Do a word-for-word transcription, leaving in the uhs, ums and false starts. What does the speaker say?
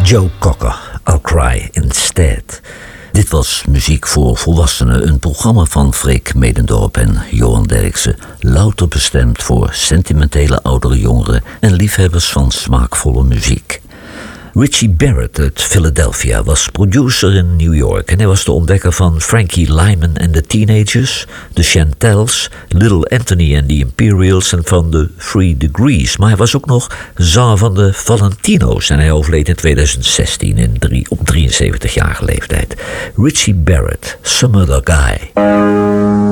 Joe Cocker, I'll Cry Instead. Dit was Muziek voor Volwassenen, een programma van Freek Medendorp en Johan Derksen. Louter bestemd voor sentimentele oudere jongeren en liefhebbers van smaakvolle muziek. Richie Barrett uit Philadelphia was producer in New York en hij was de ontdekker van Frankie Lyman en de Teenagers, de Chantels, Little Anthony en de Imperials en van de Three Degrees. Maar hij was ook nog zanger van de Valentino's en hij overleed in tweeduizend zestien in drie, op drieënzeventigjarige leeftijd. Richie Barrett, Some Other Guy.